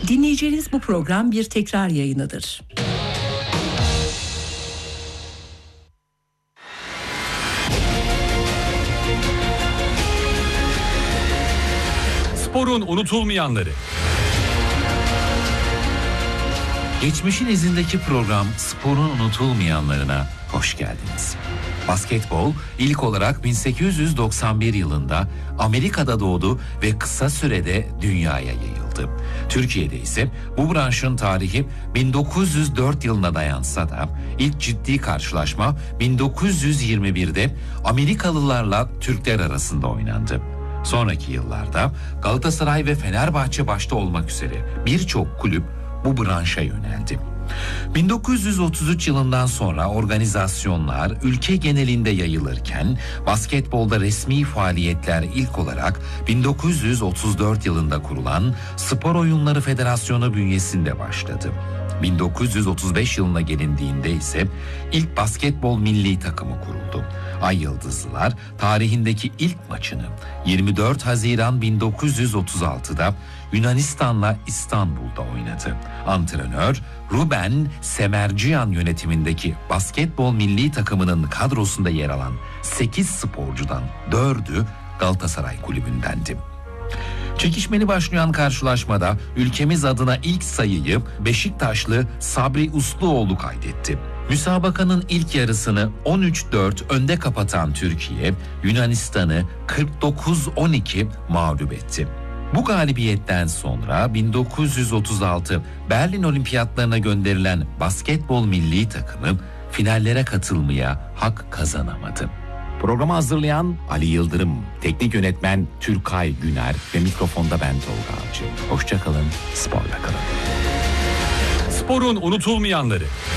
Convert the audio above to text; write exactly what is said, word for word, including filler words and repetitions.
Dinleyeceğiniz bu program bir tekrar yayınıdır. Sporun unutulmayanları. Geçmişin izindeki program Sporun unutulmayanlarına hoş geldiniz. Basketbol ilk olarak bin sekiz yüz doksan bir yılında Amerika'da doğdu ve kısa sürede dünyaya yayıldı. Türkiye'de ise bu branşın tarihi bin dokuz yüz dört yılına dayansa da ilk ciddi karşılaşma bin dokuz yüz yirmi birde Amerikalılarla Türkler arasında oynandı. Sonraki yıllarda Galatasaray ve Fenerbahçe başta olmak üzere birçok kulüp bu branşa yöneldi. bin dokuz yüz otuz üç yılından sonra organizasyonlar ülke genelinde yayılırken basketbolda resmi faaliyetler ilk olarak bin dokuz yüz otuz dört yılında kurulan Spor Oyunları Federasyonu bünyesinde başladı. bin dokuz yüz otuz beş yılına gelindiğinde ise ilk basketbol milli takımı kuruldu. Ay Yıldızlılar tarihindeki ilk maçını yirmi dört Haziran bin dokuz yüz otuz altıda Yunanistan'la İstanbul'da oynadı. Antrenör Ruben Semerciyan yönetimindeki basketbol milli takımının kadrosunda yer alan sekiz sporcudan dördü Galatasaray kulübündendi. Çekişmeli başlayan karşılaşmada ülkemiz adına ilk sayıyı Beşiktaşlı Sabri Usluoğlu kaydetti. Müsabakanın ilk yarısını on üç dört önde kapatan Türkiye, Yunanistan'ı kırk dokuz on iki mağlup etti. Bu galibiyetten sonra bin dokuz yüz otuz altı Berlin Olimpiyatlarına gönderilen basketbol milli takımı finallere katılmaya hak kazanamadı. Programı hazırlayan Ali Yıldırım, teknik yönetmen Türkay Güner ve mikrofonda ben Tolga Avcı. Hoşça kalın, sporla kalın. Sporun unutulmayanları.